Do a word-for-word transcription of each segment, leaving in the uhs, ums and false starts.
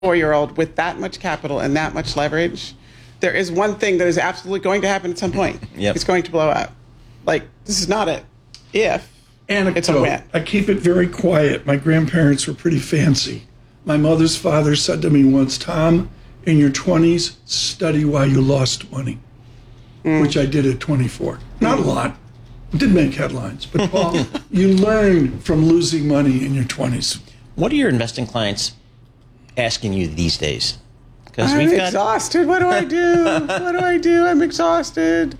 four-year-old with that much capital and that much leverage, there is one thing that is absolutely going to happen at some point. Yep. It's going to blow up. Like, this is not a if, Anecdote. it's a when. I keep it very quiet. My grandparents were pretty fancy. My mother's father said to me once, Tom, in your twenties, study why you lost money, mm. which I did at twenty-four. Not a lot. It did make headlines. But, Paul, you learn from losing money in your twenties. What are your investing clients asking you these days? I'm we've got... exhausted. What do I do? What do I do? I'm exhausted.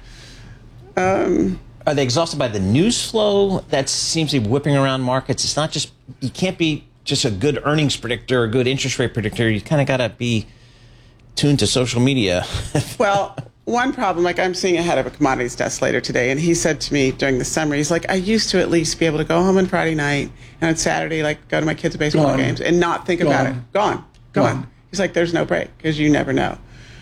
Um, are they exhausted by the news flow that seems to be whipping around markets? It's not just, you can't be just a good earnings predictor, a good interest rate predictor. You kind of got to be tuned to social media. Well, one problem, like I'm seeing a head of a commodities desk later today, and he said to me during the summer, he's like, I used to at least be able to go home on Friday night and on Saturday, like go to my kids' baseball Gone. games and not think Gone. about it. Gone. Gone. Gone. He's like, there's no break because you never know.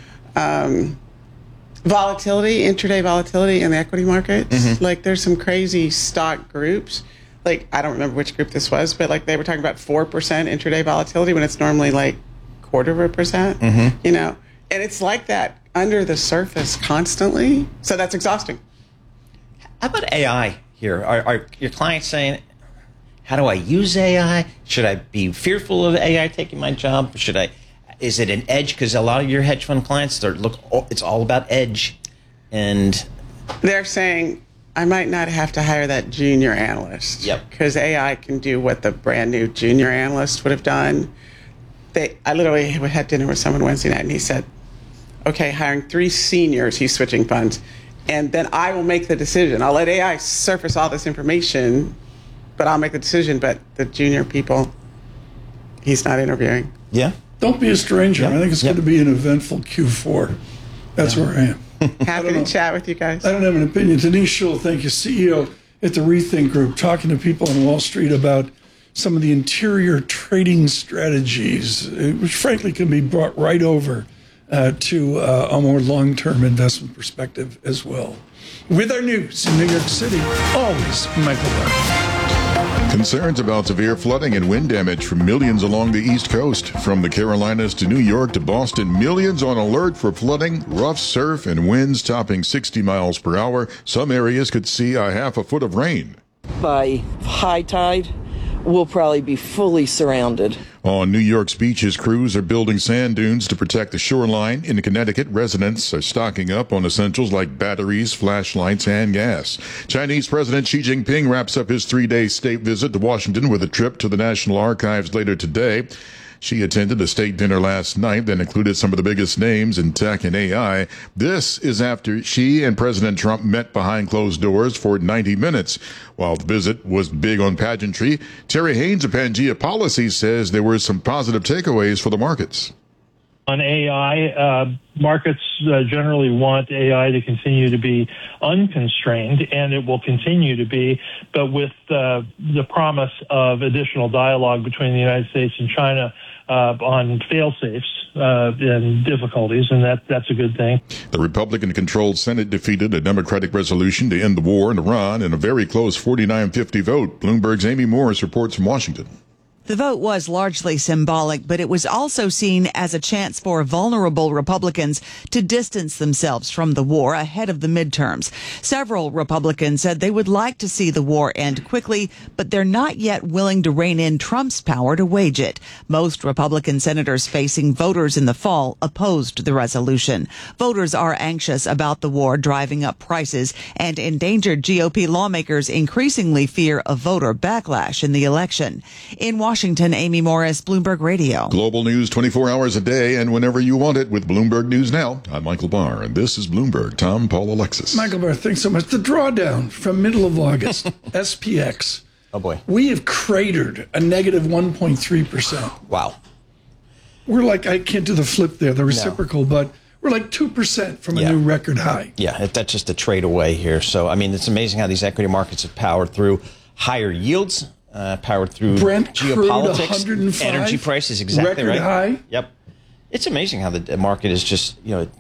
Um, volatility, intraday volatility in the equity markets. Mm-hmm. Like there's some crazy stock groups. Like I don't remember which group this was, but like they were talking about four percent intraday volatility when it's normally like quarter of a percent, mm-hmm. you know? And it's like that under the surface constantly. So that's exhausting. How about A I here? Are, are your clients saying, how do I use A I? Should I be fearful of A I taking my job? Should I? Is it an edge? Because a lot of your hedge fund clients, they're look, it's all about edge, and they're saying I might not have to hire that junior analyst. Yep. Because A I can do what the brand new junior analyst would have done. They, I literally had dinner with someone Wednesday night, and he said, "Okay, hiring three seniors, he's switching funds, and then I will make the decision. I'll let A I surface all this information, but I'll make the decision. But the junior people, he's not interviewing." Yeah. Don't be a stranger. Yep. I think it's Yep. going to be an eventful Q four. That's yeah. where I am. Happy to chat with you guys. I don't have an opinion. Denise Schull, thank you, C E O at the Rethink Group, talking to people on Wall Street about some of the interior trading strategies, which frankly can be brought right over uh, to uh, a more long-term investment perspective as well. With our news in New York City, always Michael Barr. Concerns about severe flooding and wind damage from millions along the East Coast. From the Carolinas to New York to Boston, millions on alert for flooding, rough surf, and winds topping sixty miles per hour. Some areas could see a half a foot of rain. By high tide, we'll probably be fully surrounded. On New York's beaches, crews are building sand dunes to protect the shoreline. In Connecticut, residents are stocking up on essentials like batteries, flashlights, and gas. Chinese President Xi Jinping wraps up his three-day state visit to Washington with a trip to the National Archives later today. She attended a state dinner last night that included some of the biggest names in tech and A I. This is after she and President Trump met behind closed doors for ninety minutes. While the visit was big on pageantry, Terry Haynes of Pangea Policy says there were some positive takeaways for the markets. On A I, uh, markets uh, generally want A I to continue to be unconstrained, and it will continue to be, but with uh, the promise of additional dialogue between the United States and China uh, on fail-safes uh, and difficulties, and that that's a good thing. The Republican-controlled Senate defeated a Democratic resolution to end the war in Iran in a very close forty-nine fifty vote. Bloomberg's Amy Morris reports from Washington. The vote was largely symbolic, but it was also seen as a chance for vulnerable Republicans to distance themselves from the war ahead of the midterms. Several Republicans said they would like to see the war end quickly, but they're not yet willing to rein in Trump's power to wage it. Most Republican senators facing voters in the fall opposed the resolution. Voters are anxious about the war driving up prices, and endangered G O P lawmakers increasingly fear a voter backlash in the election. In Washington, Washington, Amy Morris, Bloomberg Radio. Global news twenty-four hours a day and whenever you want it with Bloomberg News Now. I'm Michael Barr, and this is Bloomberg. Tom, Paul, Alexis. Michael Barr, thanks so much. The drawdown from middle of August, S P X. Oh, boy. We have cratered a negative one point three percent. Wow. We're like, I can't do the flip there, the reciprocal, no. but we're like two percent from a yeah. new record high. Yeah, that's just a trade away here. So, I mean, it's amazing how these equity markets have powered through higher yields. Uh, powered through Brent geopolitics, crude one oh five, energy prices, exactly record right. High. Yep, it's amazing how the market is just you know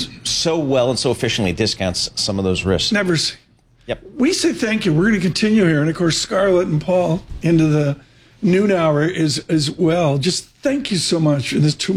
so well and so efficiently discounts some of those risks. Never see. Yep. We say thank you. We're going to continue here, and of course, Scarlett and Paul into the noon hour is as well. Just thank you so much for this two